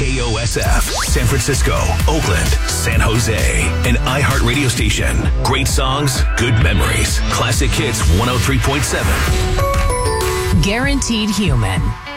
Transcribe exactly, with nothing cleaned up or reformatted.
K O S F, San Francisco, Oakland, San Jose, an iHeart radio station. Great songs, good memories. Classic Hits one oh three point seven. Guaranteed Human.